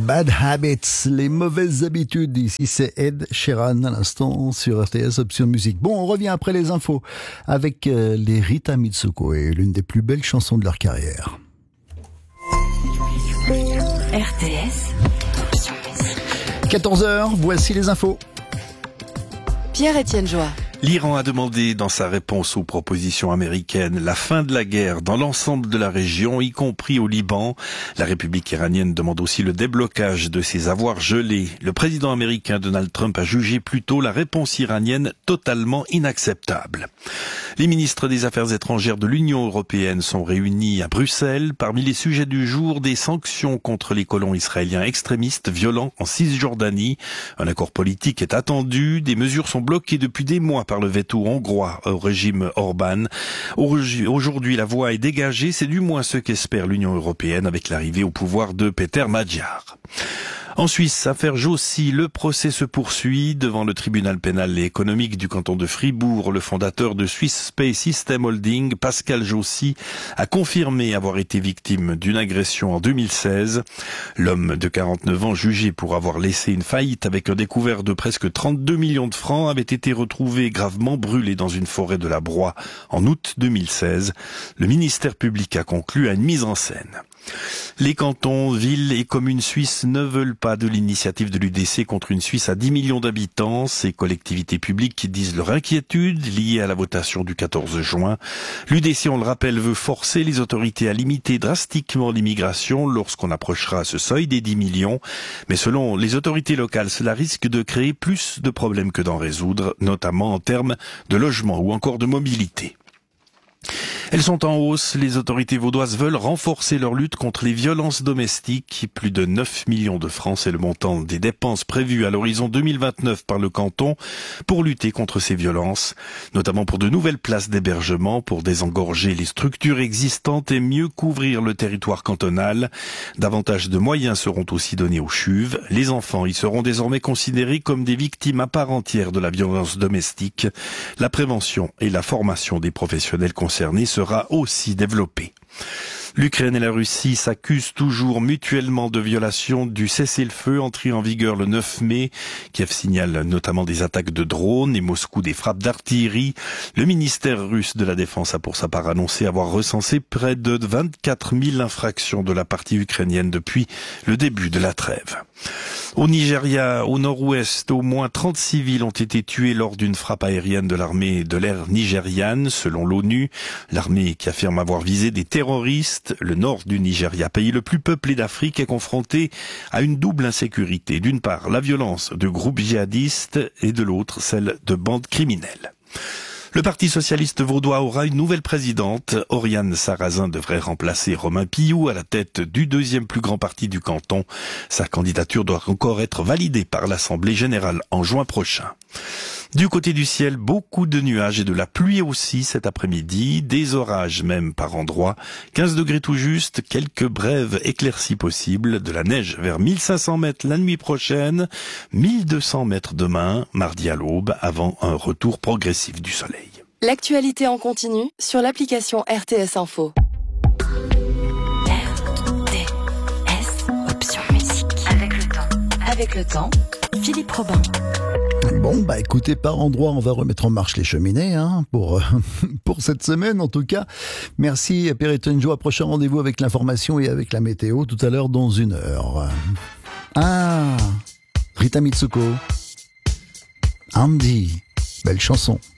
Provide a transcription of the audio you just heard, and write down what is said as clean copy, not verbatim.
Bad Habits, les mauvaises habitudes. Ici, c'est Ed Sheeran à l'instant sur RTS Option Musique. Bon, on revient après les infos avec les Rita Mitsuko et l'une des plus belles chansons de leur carrière. RTS Option Musique. 14h, voici les infos. Pierre-Étienne Joie. L'Iran a demandé dans sa réponse aux propositions américaines la fin de la guerre dans l'ensemble de la région, y compris au Liban. La République iranienne demande aussi le déblocage de ses avoirs gelés. Le président américain Donald Trump a jugé plutôt la réponse iranienne totalement inacceptable. Les ministres des Affaires étrangères de l'Union européenne sont réunis à Bruxelles. Parmi les sujets du jour, des sanctions contre les colons israéliens extrémistes violents en Cisjordanie. Un accord politique est attendu. Des mesures sont bloquées depuis des mois par le veto hongrois au régime Orban. Aujourd'hui, la voie est dégagée. C'est du moins ce qu'espère l'Union européenne avec l'arrivée au pouvoir de Peter Magyar. En Suisse, affaire Jossi, le procès se poursuit devant le tribunal pénal et économique du canton de Fribourg. Le fondateur de Swiss Space System Holding, Pascal Jossi, a confirmé avoir été victime d'une agression en 2016. L'homme de 49 ans, jugé pour avoir laissé une faillite avec un découvert de presque 32 millions de francs, avait été retrouvé gravement brûlé dans une forêt de la Broye en août 2016. Le ministère public a conclu à une mise en scène. Les cantons, villes et communes suisses ne veulent pas de l'initiative de l'UDC contre une Suisse à 10 millions d'habitants. Ces collectivités publiques disent leur inquiétude liée à la votation du 14 juin. L'UDC, on le rappelle, veut forcer les autorités à limiter drastiquement l'immigration lorsqu'on approchera ce seuil des 10 millions. Mais selon les autorités locales, cela risque de créer plus de problèmes que d'en résoudre, notamment en termes de logement ou encore de mobilité. Elles sont en hausse. Les autorités vaudoises veulent renforcer leur lutte contre les violences domestiques. Plus de 9 millions de francs, c'est le montant des dépenses prévues à l'horizon 2029 par le canton pour lutter contre ces violences, notamment pour de nouvelles places d'hébergement, pour désengorger les structures existantes et mieux couvrir le territoire cantonal. Davantage de moyens seront aussi donnés aux CHUV. Les enfants y seront désormais considérés comme des victimes à part entière de la violence domestique. La prévention et la formation des professionnels concernés sera aussi développée. L'Ukraine et la Russie s'accusent toujours mutuellement de violation du cessez-le-feu entré en vigueur le 9 mai. Kiev signale notamment des attaques de drones et Moscou des frappes d'artillerie. Le ministère russe de la Défense a pour sa part annoncé avoir recensé près de 24 000 infractions de la partie ukrainienne depuis le début de la trêve. Au Nigeria, au nord-ouest, au moins 30 civils ont été tués lors d'une frappe aérienne de l'armée de l'air nigériane, selon l'ONU. L'armée qui affirme avoir visé des terroristes. Le nord du Nigeria, pays le plus peuplé d'Afrique, est confronté à une double insécurité. D'une part, la violence de groupes djihadistes et de l'autre, celle de bandes criminelles. Le Parti socialiste vaudois aura une nouvelle présidente. Oriane Sarrazin devrait remplacer Romain Pillou à la tête du deuxième plus grand parti du canton. Sa candidature doit encore être validée par l'Assemblée générale en juin prochain. Du côté du ciel, beaucoup de nuages et de la pluie aussi cet après-midi, des orages même par endroits, 15 degrés tout juste, quelques brèves éclaircies possibles, de la neige vers 1500 mètres la nuit prochaine, 1200 mètres demain, mardi à l'aube, avant un retour progressif du soleil. L'actualité en continu sur l'application RTS Info. RTS Option Musique. Avec le temps, Philippe Robin. Bon, écoutez, par endroit, on va remettre en marche les cheminées, pour cette semaine, en tout cas. Merci, Pierre-Étienne Joie. Prochain rendez-vous avec l'information et avec la météo, tout à l'heure, dans 1 heure. Rita Mitsuko. Andy. Belle chanson.